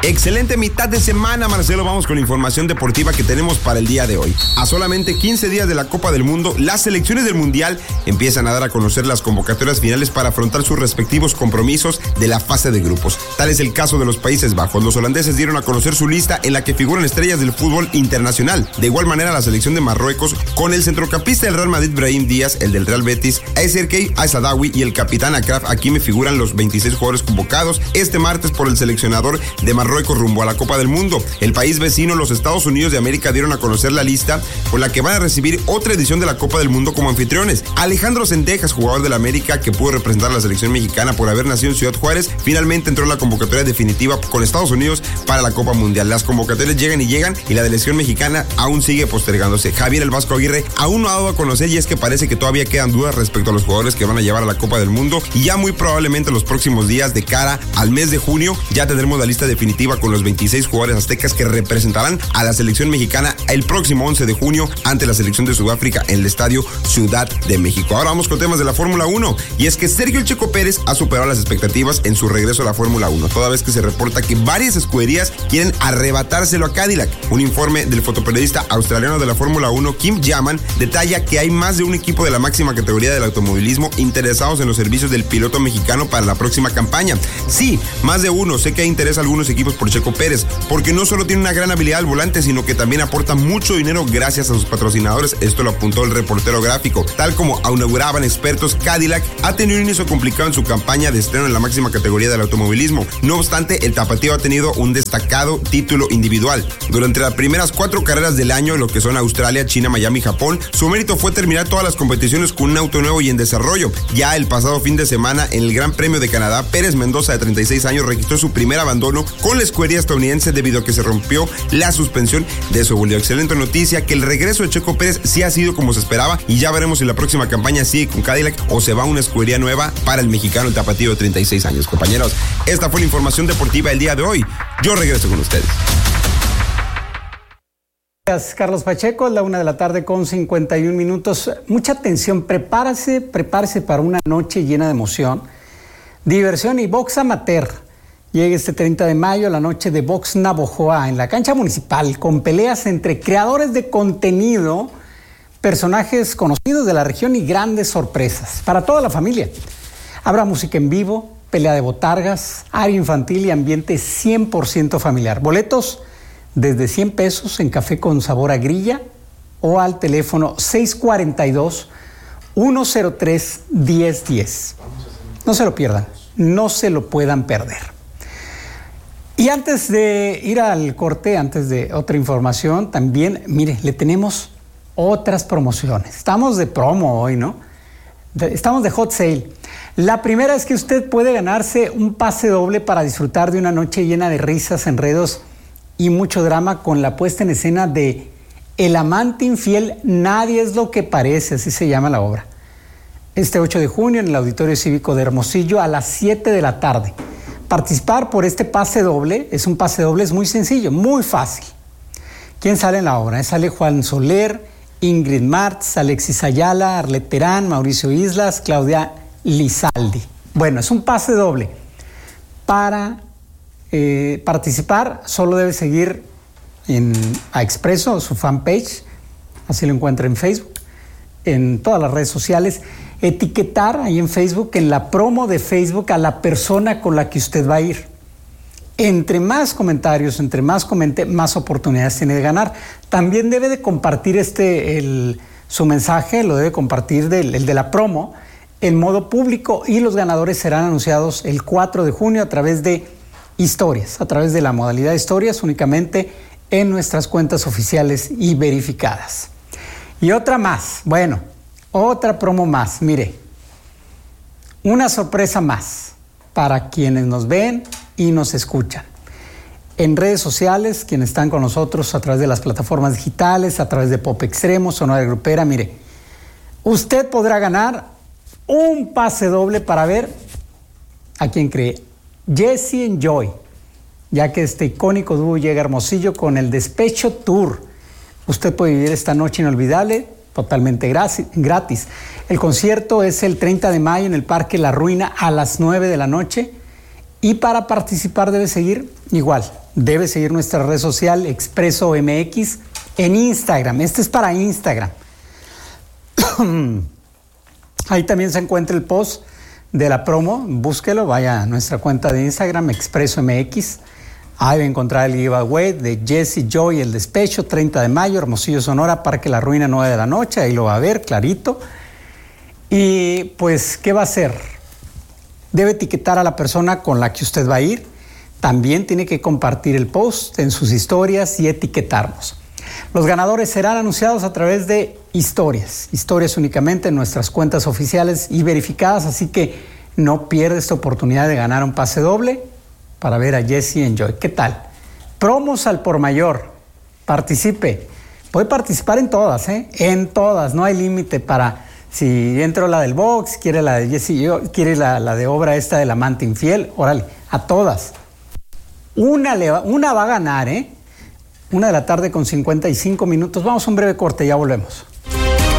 Excelente mitad de semana, Marcelo. Vamos con la información deportiva que tenemos para el día de hoy. A solamente 15 días de la Copa del Mundo, las selecciones del Mundial empiezan a dar a conocer las convocatorias finales para afrontar sus respectivos compromisos de la fase de grupos. Tal es el caso de los Países Bajos. Los holandeses dieron a conocer su lista en la que figuran estrellas del fútbol internacional. De igual manera, la selección de Marruecos, con el centrocampista del Real Madrid, Brahim Díaz, el del Real Betis, Eserkey Aizadawi y el capitán Achraf Hakimi figuran los 26 jugadores convocados este martes por el seleccionador de Marruecos rumbo a la Copa del Mundo. El país vecino, los Estados Unidos de América, dieron a conocer la lista con la que van a recibir otra edición de la Copa del Mundo como anfitriones. Alejandro Cendejas, jugador del América que pudo representar a la selección mexicana por haber nacido en Ciudad Juárez, finalmente entró en la convocatoria definitiva con Estados Unidos para la Copa Mundial. Las convocatorias llegan y la selección mexicana aún sigue postergándose. Javier El Vasco Aguirre aún no ha dado a conocer, y es que parece que todavía quedan dudas respecto a los jugadores que van a llevar a la Copa del Mundo, y ya muy probablemente en los próximos días, de cara al mes de junio, ya tendremos la lista definitiva con los 26 jugadores aztecas que representarán a la selección mexicana el próximo 11 de junio ante la selección de Sudáfrica en el estadio Ciudad de México. Ahora vamos con temas de la Fórmula 1, y es que Sergio El Checo Pérez ha superado las expectativas en su regreso a la Fórmula 1, toda vez que se reporta que varias escuderías quieren arrebatárselo a Cadillac. Un informe del fotoperiodista australiano de la Fórmula 1, Kim Jaman, detalla que hay más de un equipo de la máxima categoría del automovilismo interesados en los servicios del piloto mexicano para la próxima campaña. Sí, más de uno. Sé que hay interés a algunos equipos por Checo Pérez, porque no solo tiene una gran habilidad al volante, sino que también aporta mucho dinero gracias a sus patrocinadores. Esto lo apuntó el reportero gráfico. Tal como auguraban expertos, Cadillac ha tenido un inicio complicado en su campaña de estreno en la máxima categoría del automovilismo. No obstante, el tapatío ha tenido un destacado título individual. Durante las primeras 4 carreras del año, lo que son Australia, China, Miami y Japón, su mérito fue terminar todas las competiciones con un auto nuevo y en desarrollo. Ya el pasado fin de semana, en el Gran Premio de Canadá, Pérez Mendoza, de 36 años, registró su primer abandono con la escudería estadounidense debido a que se rompió la suspensión de su voleo. Excelente noticia que el regreso de Checo Pérez sí ha sido como se esperaba, y ya veremos si la próxima campaña sigue con Cadillac o se va a una escudería nueva para el mexicano, el tapatío de 36 años. Compañeros, esta fue la información deportiva del día de hoy. Yo regreso con ustedes. Gracias, Carlos Pacheco. Es la 1:51 p.m. Mucha atención, prepárese para una noche llena de emoción, diversión y box amateur. Llega este 30 de mayo la noche de Box Navojoa en la cancha municipal, con peleas entre creadores de contenido, personajes conocidos de la región y grandes sorpresas para toda la familia. Habrá música en vivo, pelea de botargas, área infantil y ambiente 100% familiar. Boletos desde 100 pesos en Café con Sabor a Grilla o al teléfono 642-103-1010. No se lo pierdan, no se lo puedan perder. Y antes de ir al corte, antes de otra información, también, mire, le tenemos otras promociones. Estamos de promo hoy, ¿no? Estamos de hot sale. La primera es que usted puede ganarse un pase doble para disfrutar de una noche llena de risas, enredos y mucho drama con la puesta en escena de El amante infiel, nadie es lo que parece, así se llama la obra. Este 8 de junio en el Auditorio Cívico de Hermosillo a las 7 de la tarde. Participar por este pase doble, es muy sencillo, muy fácil. ¿Quién sale en la obra? Sale Juan Soler, Ingrid Martz, Alexis Ayala, Arlet Terán, Mauricio Islas, Claudia Lizaldi. Bueno, es un pase doble. Para participar solo debe seguir a Expreso, su fanpage, así lo encuentra en Facebook, en todas las redes sociales, etiquetar ahí en Facebook, en la promo de Facebook, a la persona con la que usted va a ir. Entre más comentarios, entre más comente, más oportunidades tiene de ganar. También debe de compartir su mensaje, lo debe compartir el de la promo en modo público, y los ganadores serán anunciados el 4 de junio a través de historias, a través de la modalidad de historias, únicamente en nuestras cuentas oficiales y verificadas. Y otra más, otra promo más, mire, una sorpresa más para quienes nos ven y nos escuchan. En redes sociales, quienes están con nosotros a través de las plataformas digitales, a través de Pop Extremo, Sonora Grupera, mire, usted podrá ganar un pase doble para ver a quien cree, Jesse and Joy, ya que este icónico dúo llega a Hermosillo con el Despecho Tour. Usted puede vivir esta noche inolvidable totalmente gratis. El concierto es el 30 de mayo en el Parque La Ruina a las 9 de la noche Y para participar debe seguir igual. Debe seguir nuestra red social Expreso MX en Instagram. Este es para Instagram. Ahí también se encuentra el post de la promo. Búsquelo, vaya a nuestra cuenta de Instagram Expreso MX. Ahí va a encontrar el giveaway de Jesse Joy, el despecho, 30 de mayo, Hermosillo, Sonora, Parque La Ruina, 9 de la noche. Ahí lo va a ver clarito. Y pues, ¿qué va a hacer? Debe etiquetar a la persona con la que usted va a ir. También tiene que compartir el post en sus historias y etiquetarnos. Los ganadores serán anunciados a través de historias únicamente en nuestras cuentas oficiales y verificadas, así que no pierda esta oportunidad de ganar un pase doble para ver a Jesse Enjoy. ¿Qué tal? Promos al por mayor. Participe. Puede participar en todas, En todas. No hay límite para si entro la del box, quiere la de Jesse, quiere la de obra esta del amante infiel. Órale, a todas. Una va a ganar, 1 de la tarde con 55 minutos. Vamos a un breve corte, ya volvemos.